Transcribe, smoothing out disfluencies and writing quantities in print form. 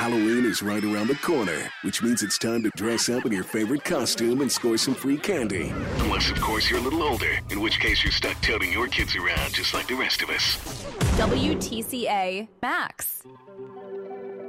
Halloween is right around the corner, which means it's time to dress up in your favorite costume and score some free candy. Unless, of course, you're a little older, in which case you're stuck toting your kids around just like the rest of us. WTCA Max.